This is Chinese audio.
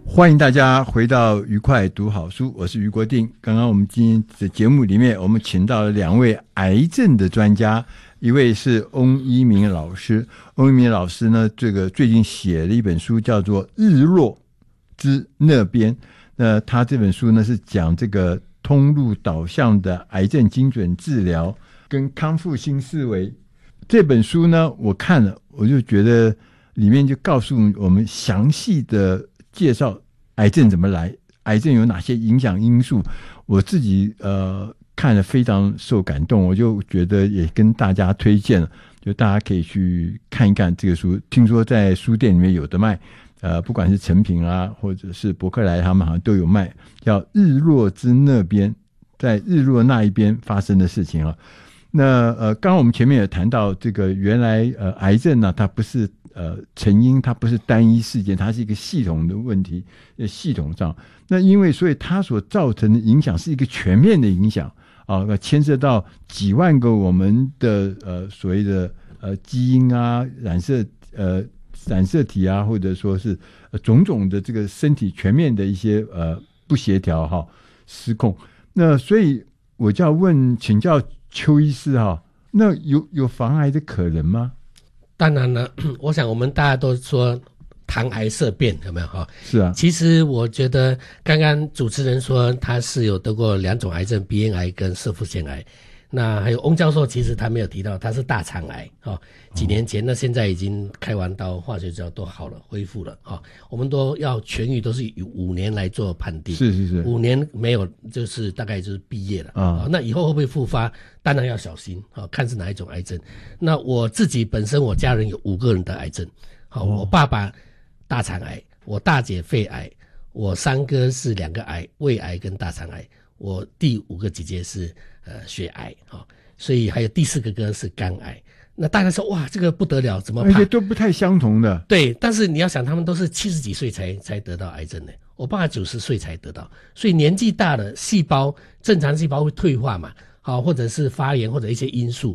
欢迎大家回到愉快读好书，我是余国定。刚刚我们今天的节目里面，我们请到了2位癌症的专家，一位是翁一鸣老师。翁一鸣老师呢，这个最近写了一本书，叫做《日落之那边》。那他这本书呢，是讲这个通路导向的癌症精准治疗跟康复新思维。这本书呢，我看了，我就觉得里面就告诉我们详细的介绍癌症怎么来，癌症有哪些影响因素。我自己看了非常受感动，我就觉得也跟大家推荐了，就大家可以去看一看这个书。听说在书店里面有的卖，不管是成品啊，或者是博客来，他们好像都有卖，叫《日落之那边》，在日落那一边发生的事情啊。那刚刚我们前面也谈到，这个原来癌症呢，它不是成因，它不是单一事件，它是一个系统的问题，系统上。那因为所以它所造成的影响是一个全面的影响啊，牵涉到几万个我们的所谓的基因啊、染色体啊，或者说是种种的这个身体全面的一些不协调哈、失控。那所以我就要请教邱医师哈，那有防癌的可能吗？ 当然了，我想我们大家都说谈癌色变，有没有哈？ 是啊。其实我觉得刚刚主持人说他是有得过2种癌症，鼻咽癌跟射腹腺癌。那还有翁教授，其实他没有提到他是大肠癌几年前，那现在已经开完刀，化学治疗都好了，恢复了我们都要痊愈，都是以5年来做判定。 是 5年没有，就是大概就是毕业了那以后会不会复发，当然要小心看是哪一种癌症。那我自己本身，我家人有5个人得癌症我爸爸大肠癌，我大姐肺癌，我3哥是2个癌，胃癌跟大肠癌，我第5个姐姐是血癌所以还有第4个哥是肝癌。那大家说哇，这个不得了，怎么怕？ 而且都不太相同的。 对，但是你要想，他们都是70几岁才得到癌症的，我爸爸90岁才得到，所以年纪大了，细胞正常细胞会退化嘛，或者是发炎或者一些因素，